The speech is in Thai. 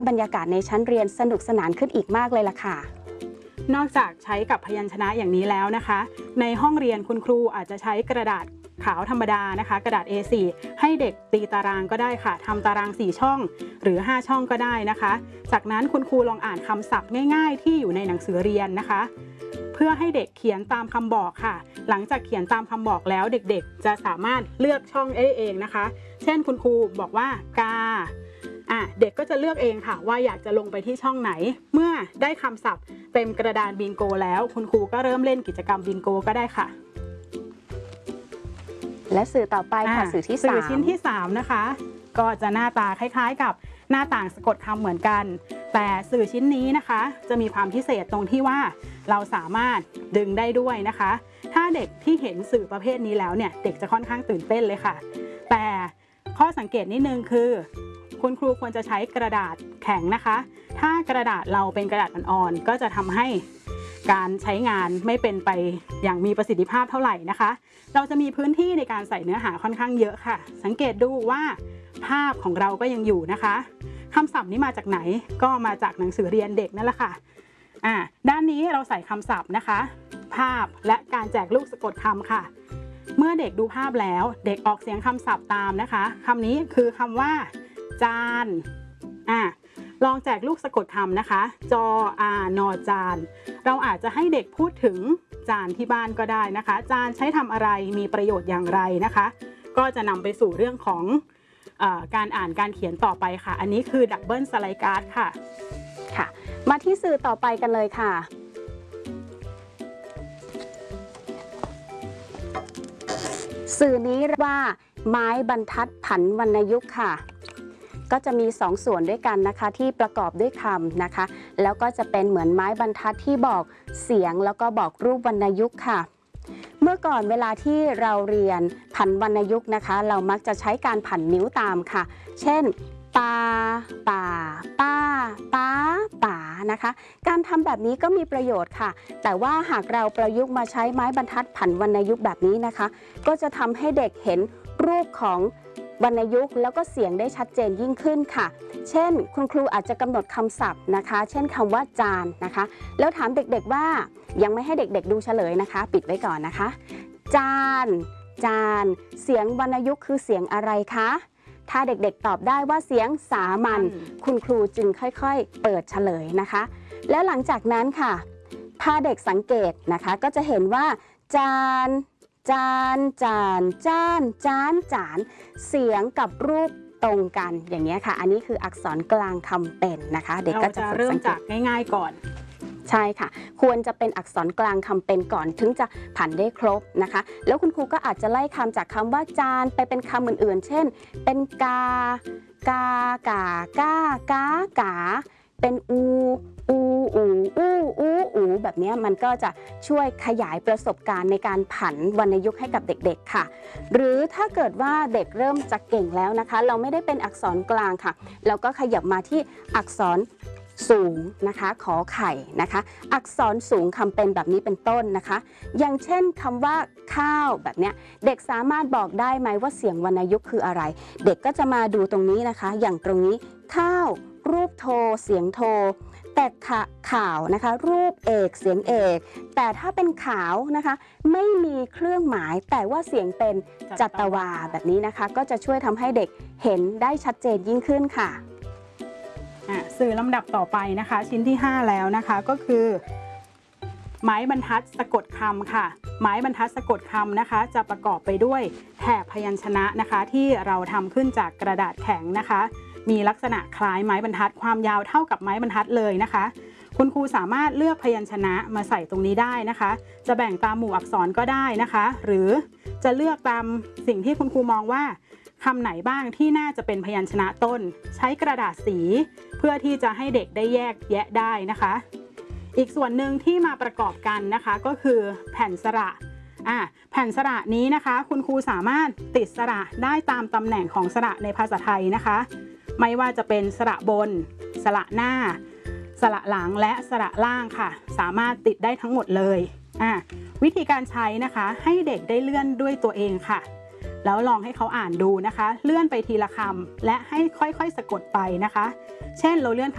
บรรยากาศในชั้นเรียนสนุกสนานขึ้นอีกมากเลยล่ะค่ะนอกจากใช้กับพยัญชนะอย่างนี้แล้วนะคะในห้องเรียนคุณครูอาจจะใช้กระดาษขาวธรรมดานะคะกระดาษ A4 ให้เด็กตีตารางก็ได้ค่ะทำตาราง4ช่องหรือ5ช่องก็ได้นะคะจากนั้นคุณครูลองอ่านคำศัพท์ง่ายๆที่อยู่ในหนังสือเรียนนะคะเพื่อให้เด็กเขียนตามคำบอกค่ะหลังจากเขียนตามคำบอกแล้วเด็กๆจะสามารถเลือกช่องได้เองนะคะเช่นคุณครูบอกว่ากาเด็กก็จะเลือกเองค่ะว่าอยากจะลงไปที่ช่องไหนเมื่อได้คำศัพท์เต็มกระดานบิงโกแล้วคุณครูก็เริ่มเล่นกิจกรรมบิงโกก็ได้ค่ะและสื่อต่อไปค่ะสื่อที่3 สื่อชิ้นที่3นะคะก็จะหน้าตาคล้ายๆกับหน้าต่างสะกดคำเหมือนกันแต่สื่อชิ้นนี้นะคะจะมีความพิเศษตรงที่ว่าเราสามารถดึงได้ด้วยนะคะถ้าเด็กที่เห็นสื่อประเภทนี้แล้วเนี่ยเด็กจะค่อนข้างตื่นเต้นเลยค่ะแต่ข้อสังเกตนิดนึงคือคุณครูควรจะใช้กระดาษแข็งนะคะถ้ากระดาษเราเป็นกระดาษอ่อนๆก็จะทำให้การใช้งานไม่เป็นไปอย่างมีประสิทธิภาพเท่าไหร่นะคะเราจะมีพื้นที่ในการใส่เนื้อหาค่อนข้างเยอะค่ะสังเกตดูว่าภาพของเราก็ยังอยู่นะคะคำศัพท์นี้มาจากไหนก็มาจากหนังสือเรียนเด็กนั่นแหละค่ะด้านนี้เราใส่คำศัพท์นะคะภาพและการแจกลูกสะกดคำค่ะเมื่อเด็กดูภาพแล้วเด็กออกเสียงคำศัพท์ตามนะคะคำนี้คือคำว่าจานลองแจกลูกสะกดคำนะคะจอนอจานเราอาจจะให้เด็กพูดถึงจานที่บ้านก็ได้นะคะจานใช้ทำอะไรมีประโยชน์อย่างไรนะคะก็จะนำไปสู่เรื่องของการอ่านการเขียนต่อไปค่ะอันนี้คือดับเบิลสไลด์การ์ดค่ะมาที่สื่อต่อไปกันเลยค่ะสื่อนี้เรียกว่าไม้บรรทัดผันวรรณยุกต์ค่ะก็จะมี2ส่วนด้วยกันนะคะที่ประกอบด้วยคำนะคะแล้วก็จะเป็นเหมือนไม้บรรทัดที่บอกเสียงแล้วก็บอกรูปวรรณยุกต์ค่ะเมื่อก่อนเวลาที่เราเรียนผันวรรณยุกต์นะคะเรามักจะใช้การผันนิ้วตามค่ะเช่นปาป่าป้าป้าป๋านะคะการทำแบบนี้ก็มีประโยชน์ค่ะแต่ว่าหากเราประยุกต์มาใช้ไม้บรรทัดผันวรรณยุกต์แบบนี้นะคะก็จะทำให้เด็กเห็นรูปของวรรณยุกต์แล้วก็เสียงได้ชัดเจนยิ่งขึ้นค่ะเช่นคุณครูอาจจะกำหนดคำศัพท์นะคะเช่นคำว่าจานนะคะแล้วถามเด็กๆว่ายังไม่ให้เด็กๆดูเฉลยนะคะปิดไว้ก่อนนะคะจานจานเสียงวรรณยุกต์คือเสียงอะไรคะถ้าเด็กๆตอบได้ว่าเสียงสามัญคุณครูจึงค่อยๆเปิดเฉลยนะคะแล้วหลังจากนั้นค่ะพาเด็กสังเกตนะคะก็จะเห็นว่าจานจานจานจานจานจานเสียงกับรูปตรงกันอย่างนี้ค่ะอันนี้คืออักษรกลางคำเป็นนะคะเด็กก็จะเริ่มจากง่ายๆก่อนใช่ค่ะควรจะเป็นอักษรกลางคำเป็นก่อนถึงจะผันได้ครบนะคะแล้วคุณครูก็อาจจะไล่คำจากคำว่าจานไปเป็นคำอื่นๆเช่นเป็นกากากาก้ากากาเป็นอูอูแบบนี้มันก็จะช่วยขยายประสบการณ์ในการผันวรรณยุกต์ให้กับเด็กๆค่ะหรือถ้าเกิดว่าเด็กเริ่มจะเก่งแล้วนะคะเราไม่ได้เป็นอักษรกลางค่ะเราก็ขยับมาที่อักษรสูงนะคะขอไข่นะคะอักษรสูงคำเป็นแบบนี้เป็นต้นนะคะอย่างเช่นคำว่าข้าวแบบนี้เด็กสามารถบอกได้ไหมว่าเสียงวรรณยุกต์คืออะไรเด็กก็จะมาดูตรงนี้นะคะอย่างตรงนี้ข้าวรูปโทเสียงโทแต่ข่าวนะคะรูปเอกเสียงเอกแต่ถ้าเป็นขาวนะคะไม่มีเครื่องหมายแต่ว่าเสียงเป็นจัตวาแบบนี้นะคะก็จะช่วยทำให้เด็กเห็นได้ชัดเจนยิ่งขึ้นค่ะสื่อลำดับต่อไปนะคะชิ้นที่5แล้วนะคะก็คือไม้บรรทัดสะกดคำค่ะไม้บรรทัดสะกดคำนะคะจะประกอบไปด้วยแถบพยัญชนะนะคะที่เราทำขึ้นจากกระดาษแข็งนะคะมีลักษณะคล้ายไม้บรรทัดความยาวเท่ากับไม้บรรทัดเลยนะคะคุณครูสามารถเลือกพยัญชนะมาใส่ตรงนี้ได้นะคะจะแบ่งตามหมู่อักษรก็ได้นะคะหรือจะเลือกตามสิ่งที่คุณครูมองว่าคำไหนบ้างที่น่าจะเป็นพยัญชนะต้นใช้กระดาษสีเพื่อที่จะให้เด็กได้แยกแยะได้นะคะอีกส่วนหนึ่งที่มาประกอบกันนะคะก็คือแผ่นสระแผ่นสระนี้นะคะคุณครูสามารถติดสระได้ตามตำแหน่งของสระในภาษาไทยนะคะไม่ว่าจะเป็นสระบนสระหน้าสระหลังและสระล่างค่ะสามารถติดได้ทั้งหมดเลยวิธีการใช้นะคะให้เด็กได้เลื่อนด้วยตัวเองค่ะแล้วลองให้เขาอ่านดูนะคะเลื่อนไปทีละคำและให้ค่อยๆสะกดไปนะคะเช่นเราเลื่อน